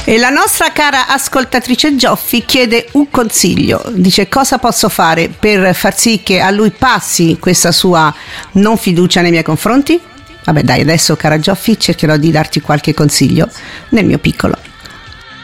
E la nostra cara ascoltatrice Gioffi chiede un consiglio, dice: cosa posso fare per far sì che a lui passi questa sua non fiducia nei miei confronti? Vabbè dai, adesso cara Gioffi cercherò di darti qualche consiglio nel mio piccolo.